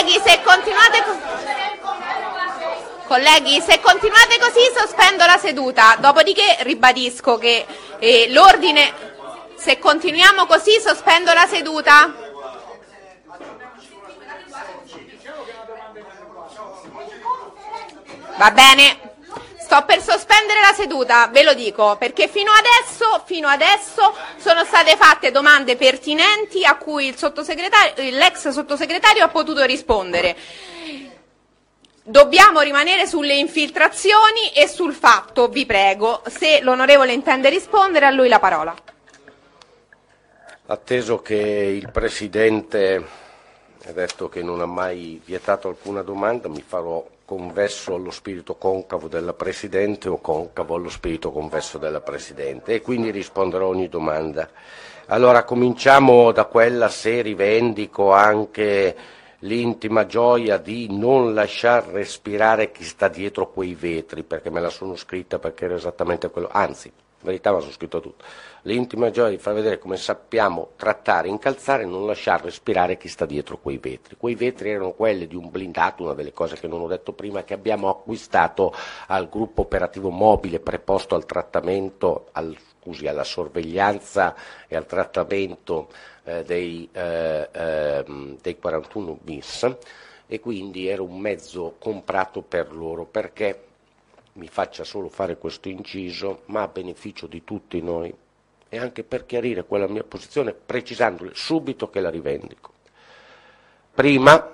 Colleghi, se continuate così sospendo la seduta, dopodiché ribadisco che l'ordine, se continuiamo così sospendo la seduta. Va bene, sto per sospendere la seduta, ve lo dico, perché fino adesso sono state fatte domande pertinenti a cui l'ex sottosegretario ha potuto rispondere. Dobbiamo rimanere sulle infiltrazioni e sul fatto, vi prego, se l'onorevole intende rispondere, a lui la parola. Atteso che il Presidente ha detto che non ha mai vietato alcuna domanda, mi farò convesso allo spirito concavo della Presidente o concavo allo spirito convesso della Presidente e quindi risponderò a ogni domanda. Allora cominciamo da quella se rivendico anche l'intima gioia di non lasciar respirare chi sta dietro quei vetri, perché me la sono scritta perché era esattamente quello, anzi, in verità me la sono scritto tutto. L'intima gioia di far vedere come sappiamo trattare, incalzare e non lasciar respirare chi sta dietro quei vetri. Quei vetri erano quelli di un blindato, una delle cose che non ho detto prima, che abbiamo acquistato al gruppo operativo mobile preposto al trattamento, alla sorveglianza e al trattamento dei 41 bis, e quindi era un mezzo comprato per loro, perché mi faccia solo fare questo inciso, ma a beneficio di tutti noi e anche per chiarire quella mia posizione, precisandole subito che la rivendico. Prima,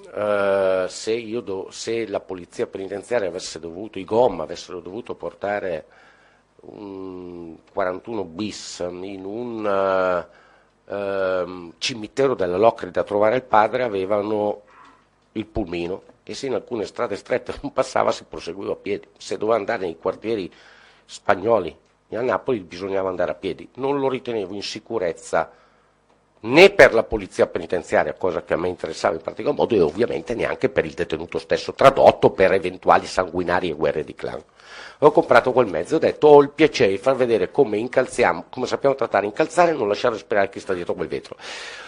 se la polizia penitenziaria avesse dovuto, i GOM avessero dovuto portare un 41 bis in un cimitero della Locrida a trovare il padre, avevano il pulmino e se in alcune strade strette non passava si proseguiva a piedi. Se doveva andare nei quartieri spagnoli a Napoli bisognava andare a piedi. Non lo ritenevo in sicurezza né per la polizia penitenziaria, cosa che a me interessava in particolar modo, e ovviamente neanche per il detenuto stesso tradotto per eventuali sanguinarie guerre di clan. Ho comprato quel mezzo e ho detto: ho il piacere di far vedere come incalziamo, come sappiamo trattare, incalzare e non lasciare respirare chi sta dietro quel vetro.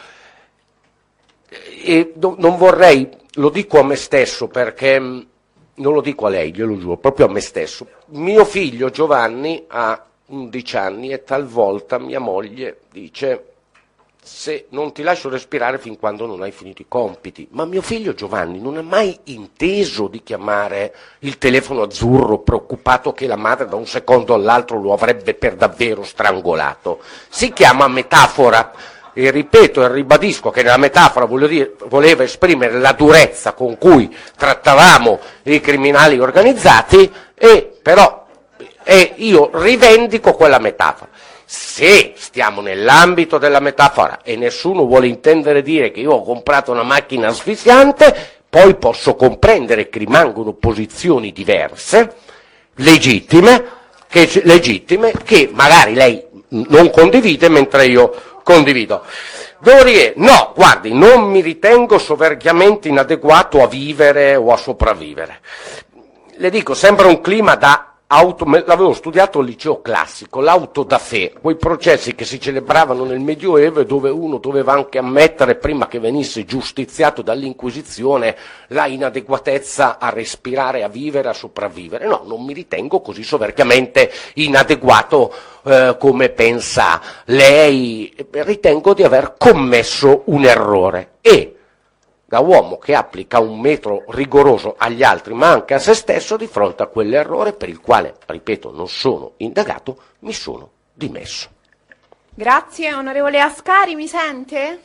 E non vorrei, lo dico a me stesso perché non lo dico a lei, glielo giuro, proprio a me stesso. Mio figlio Giovanni ha 11 anni e talvolta mia moglie dice: se non ti lascio respirare fin quando non hai finito i compiti. Ma mio figlio Giovanni non ha mai inteso di chiamare il telefono azzurro preoccupato che la madre da un secondo all'altro lo avrebbe per davvero strangolato. Si chiama metafora e ripeto e ribadisco che nella metafora voleva esprimere la durezza con cui trattavamo i criminali organizzati e io rivendico quella metafora. Se stiamo nell'ambito della metafora e nessuno vuole intendere dire che io ho comprato una macchina asfissiante, poi posso comprendere che rimangono posizioni diverse, legittime, che magari lei non condivide mentre io condivido. Dopodiché, no, guardi, non mi ritengo soverchiamente inadeguato a vivere o a sopravvivere. Le dico, sembra un clima da l'avevo studiato al liceo classico, l'auto da fé, quei processi che si celebravano nel Medioevo e dove uno doveva anche ammettere, prima che venisse giustiziato dall'Inquisizione, la inadeguatezza a respirare, a vivere, a sopravvivere. No, non mi ritengo così soverchiamente inadeguato come pensa lei, ritengo di aver commesso un errore e da uomo che applica un metro rigoroso agli altri ma anche a se stesso, di fronte a quell'errore per il quale, ripeto, non sono indagato, mi sono dimesso. Grazie. Onorevole Ascari, mi sente?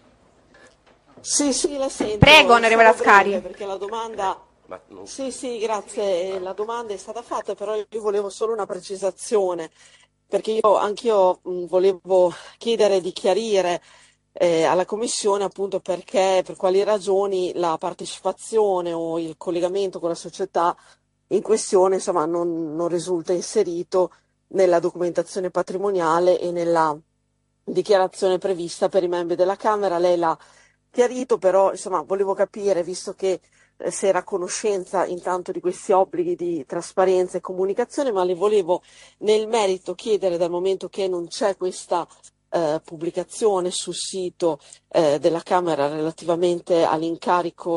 Sì, la sento. Prego, onorevole Ascari. Perché la domanda... Sì, grazie. La domanda è stata fatta, però io volevo solo una precisazione, perché anch'io volevo chiedere di chiarire alla Commissione appunto perché, per quali ragioni la partecipazione o il collegamento con la società in questione insomma non risulta inserito nella documentazione patrimoniale e nella dichiarazione prevista per i membri della Camera. Lei l'ha chiarito, però insomma volevo capire, visto che se era a conoscenza intanto di questi obblighi di trasparenza e comunicazione, ma le volevo nel merito chiedere, dal momento che non c'è questa pubblicazione sul sito della Camera relativamente all'incarico